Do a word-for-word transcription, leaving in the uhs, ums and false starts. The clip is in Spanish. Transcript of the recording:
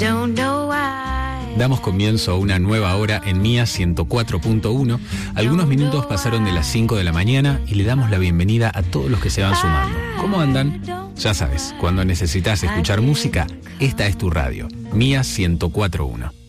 Damos comienzo a una nueva hora en Mía ciento cuatro punto uno. Algunos minutos pasaron de las cinco de la mañana y le damos la bienvenida a todos los que se van sumando. ¿Cómo andan? Ya sabes, cuando necesitas escuchar música, esta es tu radio. Mía ciento cuatro punto uno.